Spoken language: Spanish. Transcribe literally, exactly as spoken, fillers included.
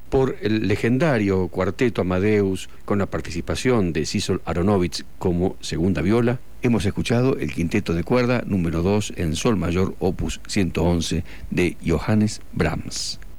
Por el legendario cuarteto Amadeus, con la participación de Zizor Aronowitz como segunda viola, hemos escuchado el quinteto de cuerda número dos en sol mayor, opus ciento once, de Johannes Brahms.